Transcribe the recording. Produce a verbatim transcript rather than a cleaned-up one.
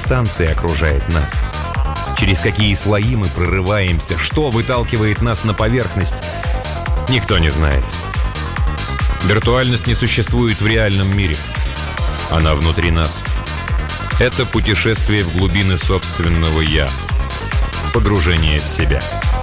дистанция окружает нас? Через какие слои мы прорываемся? Что выталкивает нас на поверхность? Никто не знает. Виртуальность не существует в реальном мире. Она внутри нас. Это путешествие в глубины собственного «я». Погружение в себя.